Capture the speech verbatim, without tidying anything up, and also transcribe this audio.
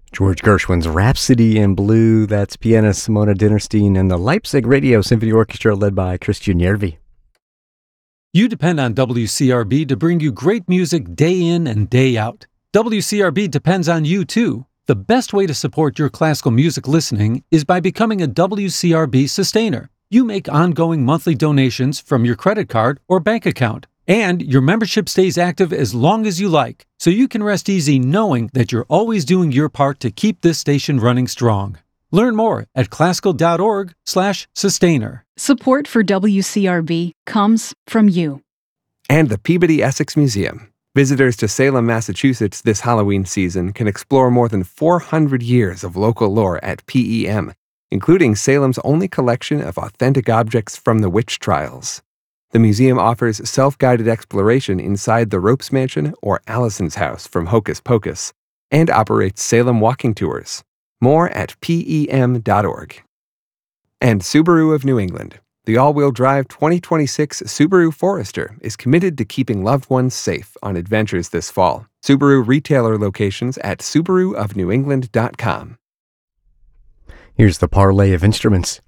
George Gershwin's Rhapsody in Blue. That's pianist Simona Dinnerstein and the Leipzig Radio Symphony Orchestra led by Christian Järvi. You depend on W C R B to bring you great music day in and day out. W C R B depends on you too. The best way to support your classical music listening is by becoming a W C R B sustainer. You make ongoing monthly donations from your credit card or bank account, and your membership stays active as long as you like, so you can rest easy knowing that you're always doing your part to keep this station running strong. Learn more at classical.org slash sustainer. Support for W C R B comes from you. And the Peabody Essex Museum. Visitors to Salem, Massachusetts this Halloween season can explore more than four hundred years of local lore at P E M, including Salem's only collection of authentic objects from the witch trials. The museum offers self-guided exploration inside the Ropes Mansion or Allison's house from Hocus Pocus, and operates Salem walking tours. More at P E M dot org. And Subaru of New England. The all-wheel drive twenty twenty-six Subaru Forester is committed to keeping loved ones safe on adventures this fall. Subaru retailer locations at Subaru of New England dot com. Here's the parlay of instruments.